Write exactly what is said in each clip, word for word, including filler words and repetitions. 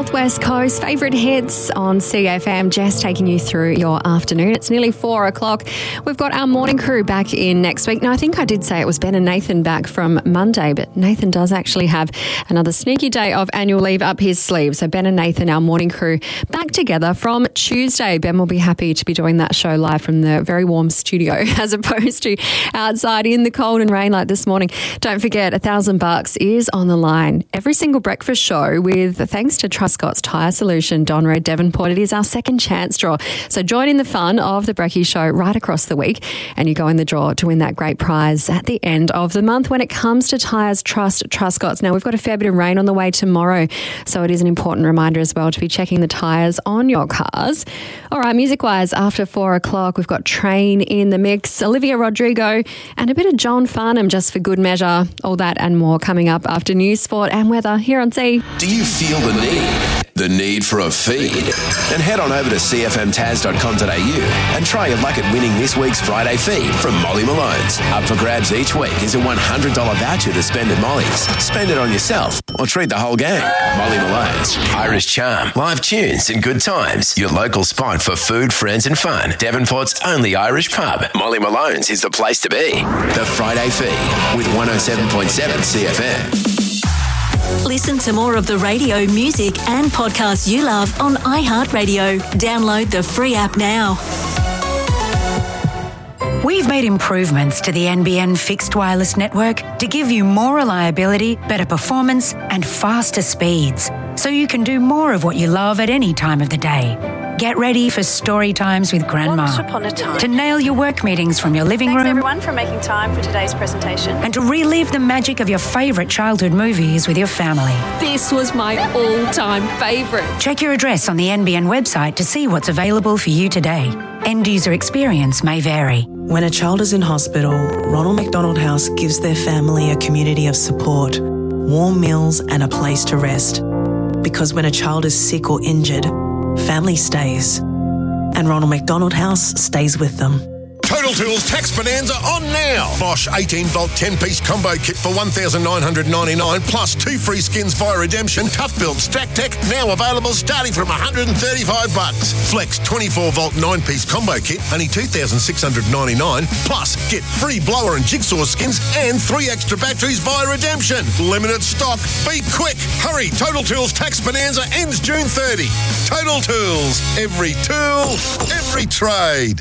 Southwest Coast. Favourite hits on C F M. Jess taking you through your afternoon. It's nearly four o'clock. We've got our morning crew back in next week. Now, I think I did say it was Ben and Nathan back from Monday, but Nathan does actually have another sneaky day of annual leave up his sleeve. So Ben and Nathan, our morning crew, back together from Tuesday. Ben will be happy to be doing that show live from the very warm studio as opposed to outside in the cold and rain like this morning. Don't forget, a thousand bucks is on the line. Every single breakfast show with thanks to Truscott's Tyre Solution, Don Red Devonport. It is our second chance draw. So join in the fun of the Brekkie Show right across the week and you go in the draw to win that great prize at the end of the month. When it comes to tyres, trust Truscott's. Now, we've got a fair bit of rain on the way tomorrow, so it is an important reminder as well to be checking the tyres on your cars. All right, music-wise, after four o'clock, we've got Train in the mix, Olivia Rodrigo, and a bit of John Farnham just for good measure. All that and more coming up after news, sport and weather here on C. Do you feel the need? The need for a feed? Then head on over to c f m taz dot com dot a u and try your luck at winning this week's Friday feed from Molly Malone's. Up for grabs each week is a one hundred dollars voucher to spend at Molly's. Spend it on yourself or treat the whole gang. Molly Malone's. Irish charm, live tunes and good times. Your local spot for food, friends and fun. Devonport's only Irish pub. Molly Malone's is the place to be. The Friday feed with one oh seven point seven C F M. Listen to more of the radio, music and podcasts you love on iHeartRadio. Download the free app now. We've made improvements to the N B N fixed wireless network to give you more reliability, better performance and faster speeds, so you can do more of what you love at any time of the day. Get ready for story times with Grandma. Once upon a time. To nail your work meetings from your living Thanks room. everyone for making time for today's presentation. And to relive the magic of your favourite childhood movies with your family. This was my all-time favourite. Check your address on the N B N website to see what's available for you today. End user experience may vary. When a child is in hospital, Ronald McDonald House gives their family a community of support, warm meals and a place to rest. Because when a child is sick or injured, family stays. And Ronald McDonald House stays with them. Total Tools Tax Bonanza on now. Bosch eighteen volt ten piece combo kit for one thousand nine hundred ninety-nine dollars plus two free skins via redemption. Tough Build Stack Tech now available starting from one hundred thirty-five bucks. Flex twenty-four volt nine piece combo kit only two thousand six hundred ninety-nine dollars plus get free blower and jigsaw skins and three extra batteries via redemption. Limited stock. Be quick. Hurry. Total Tools Tax Bonanza ends June thirtieth. Total Tools. Every tool, every trade.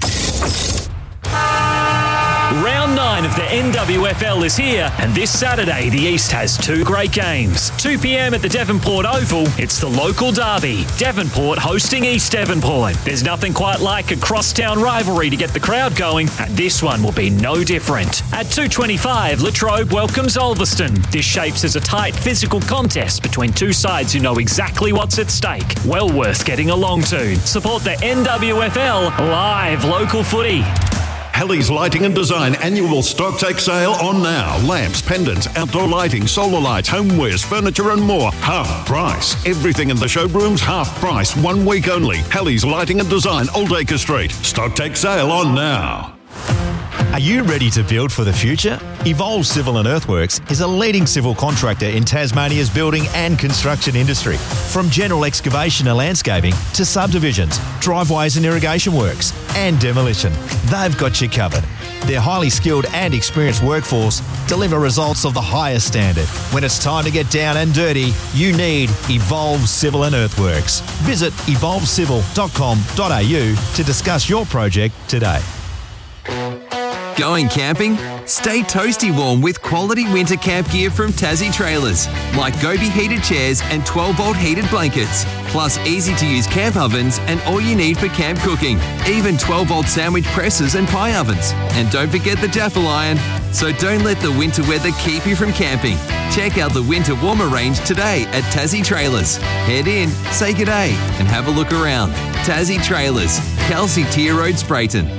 Round nine of the N W F L is here, and this Saturday the East has two great games. two p.m. at the Devonport Oval, it's the local derby. Devonport hosting East Devonport. There's nothing quite like a crosstown rivalry to get the crowd going, and this one will be no different. At two twenty-five, Latrobe welcomes Ulverston. This shapes as a tight physical contest between two sides who know exactly what's at stake. Well worth getting along to. Support the N W F L live local footy. Halley's Lighting and Design annual stock take sale on now. Lamps, pendants, outdoor lighting, solar lights, homewares, furniture and more. Half price. Everything in the showroom's half price. One week only. Halley's Lighting and Design, Old Acre Street. Stock take sale on now. Are you ready to build for the future? Evolve Civil and Earthworks is a leading civil contractor in Tasmania's building and construction industry. From general excavation and landscaping to subdivisions, driveways and irrigation works, and demolition, they've got you covered. Their highly skilled and experienced workforce deliver results of the highest standard. When it's time to get down and dirty, you need Evolve Civil and Earthworks. Visit evolve civil dot com dot a u to discuss your project today. Going camping? Stay toasty warm with quality winter camp gear from Tassie Trailers, like Gobi heated chairs and twelve volt heated blankets, plus easy-to-use camp ovens and all you need for camp cooking, even twelve volt sandwich presses and pie ovens. And don't forget the Jaffle iron. So don't let the winter weather keep you from camping. Check out the winter warmer range today at Tassie Trailers. Head in, say g'day, and have a look around. Tassie Trailers, Kelsey Tier Road, Sprayton.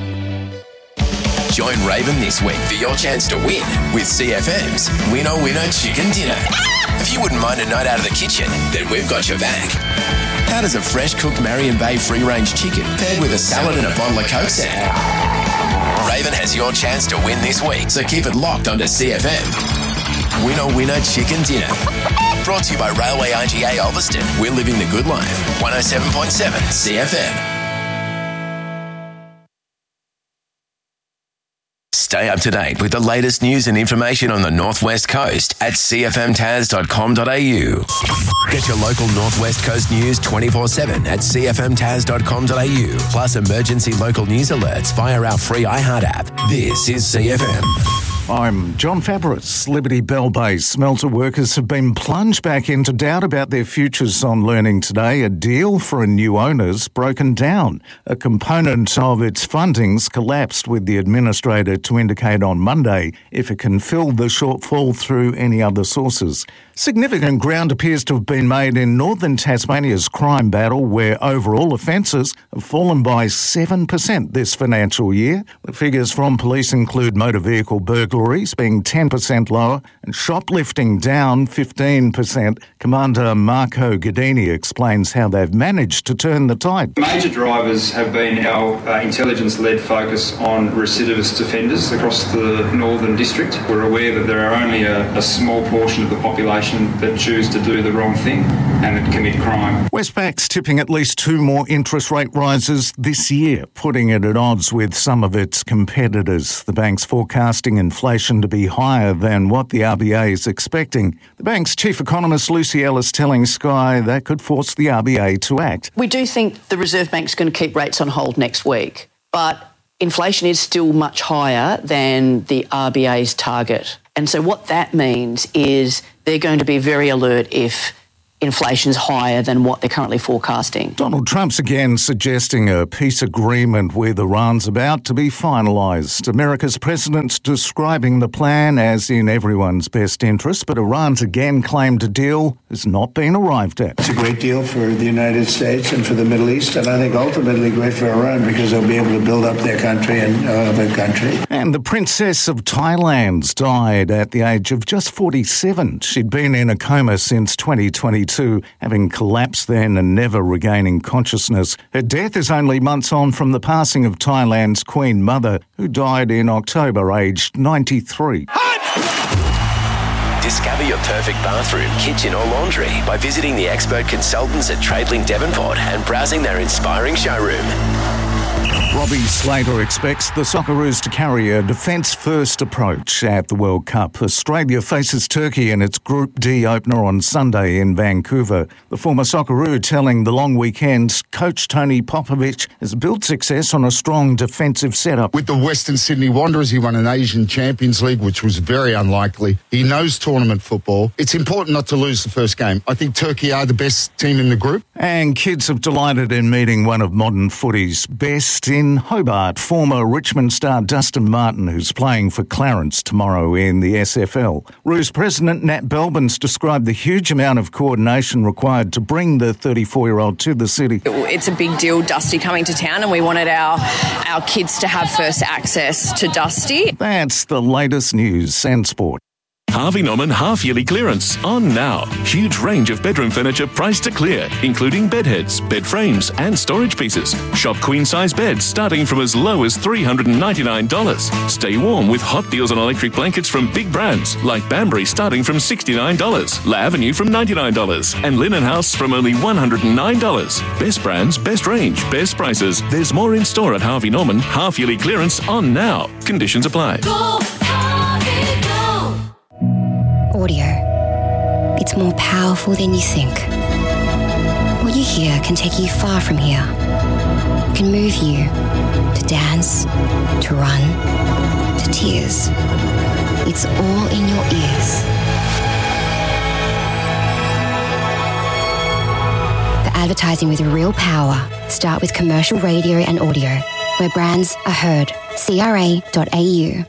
Join Raven this week for your chance to win with C F M's Winner Winner Chicken Dinner. If you wouldn't mind a night out of the kitchen, then we've got your back. How does a fresh cooked Marion Bay free-range chicken paired with a salad and a bottle of Coke sound? Raven has your chance to win this week, so keep it locked onto C F M. Winner Winner Chicken Dinner. Brought to you by Railway I G A Ulverston. We're living the good life. one oh seven point seven C F M. Stay up to date with the latest news and information on the Northwest Coast at c f m taz dot com dot a u. Get your local Northwest Coast news twenty-four seven at c f m taz dot com dot a u. Plus emergency local news alerts via our free iHeart app. This is C F M. I'm John Fabris. Liberty Bell Bay smelter workers have been plunged back into doubt about their futures on learning today a deal for a new owner's broken down. A component of its fundings collapsed, with the administrator to indicate on Monday if it can fill the shortfall through any other sources. Significant ground appears to have been made in northern Tasmania's crime battle, where overall offences have fallen by seven percent this financial year. The figures from police include motor vehicle burglaries being ten percent lower and shoplifting down fifteen percent. Commander Marco Gadini explains how they've managed to turn the tide. Major drivers have been our uh, intelligence-led focus on recidivist offenders across the Northern District. We're aware that there are only a, a small portion of the population that choose to do the wrong thing and that commit crime. Westpac's tipping at least two more interest rate rises this year, putting it at odds with some of its competitors. The bank's forecasting inflation to be higher than what the R B A is expecting. The bank's chief economist Lucy Ellis telling Sky that could force the R B A to act. We do think the Reserve Bank's going to keep rates on hold next week, but inflation is still much higher than the R B A's target. And so what that means is they're going to be very alert if inflation's higher than what they're currently forecasting. Donald Trump's again suggesting a peace agreement with Iran's about to be finalised. America's president's describing the plan as in everyone's best interest, but Iran's again claimed a deal has not been arrived at. It's a great deal for the United States and for the Middle East, and I think ultimately great for Iran because they'll be able to build up their country and uh, their country. And the Princess of Thailand died at the age of just forty-seven. She'd been in a coma since twenty twenty-two, having collapsed then and never regaining consciousness. Her death is only months on from the passing of Thailand's Queen Mother, who died in October, aged ninety-three. Discover your perfect bathroom, kitchen or laundry by visiting the expert consultants at Tradelink Devonport and browsing their inspiring showroom. Robbie Slater expects the Socceroos to carry a defence-first approach at the World Cup. Australia faces Turkey in its Group D opener on Sunday in Vancouver. The former Socceroo telling The Long Weekend coach Tony Popovich has built success on a strong defensive setup. With the Western Sydney Wanderers, he won an Asian Champions League, which was very unlikely. He knows tournament football. It's important not to lose the first game. I think Turkey are the best team in the group. And kids have delighted in meeting one of modern footy's best in Hobart, former Richmond star Dustin Martin, who's playing for Clarence tomorrow in the S F L. Roos President Nat Belbin's described the huge amount of coordination required to bring the thirty-four-year-old to the city. It's a big deal, Dusty coming to town, and we wanted our, our kids to have first access to Dusty. That's the latest news and sport. Harvey Norman half-yearly clearance on now. Huge range of bedroom furniture priced to clear, including bed heads, bed frames and storage pieces. Shop queen-size beds starting from as low as three hundred ninety-nine dollars. Stay warm with hot deals on electric blankets from big brands like Banbury starting from sixty-nine dollars, La Avenue from ninety-nine dollars and Linen House from only one hundred nine dollars. Best brands, best range, best prices. There's more in store at Harvey Norman. Half-yearly clearance on now. Conditions apply. Go, Harvey, go. Audio. It's more powerful than you think. What you hear can take you far from here. It can move you to dance, to run, to tears. It's all in your ears. The advertising with real power. Start with commercial radio and audio, where brands are heard. C R A dot A U.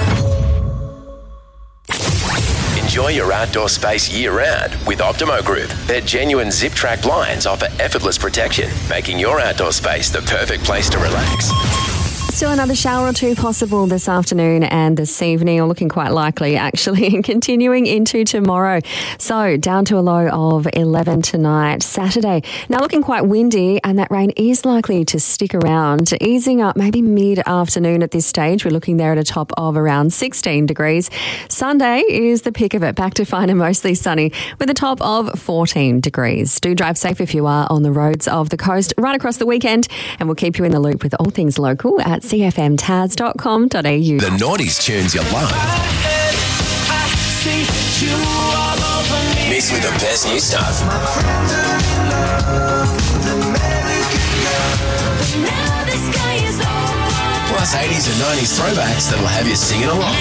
Enjoy your outdoor space year-round with Optimo Group. Their genuine zip-track blinds offer effortless protection, making your outdoor space the perfect place to relax. Still another shower or two possible this afternoon and this evening, or looking quite likely actually, and continuing into tomorrow. So down to a low of eleven tonight, Saturday. Now looking quite windy, and that rain is likely to stick around, easing up maybe mid-afternoon at this stage. We're looking there at a top of around sixteen degrees. Sunday is the pick of it, back to fine and mostly sunny with a top of fourteen degrees. Do drive safe if you are on the roads of the coast right across the weekend, and we'll keep you in the loop with all things local at c f m taz dot com dot a u. The noughties tunes you love. Mixed with the best new stuff. Plus eighties and nineties throwbacks that'll have you singing along.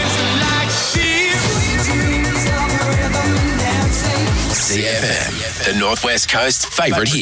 C F M, the Northwest Coast's favourite hit.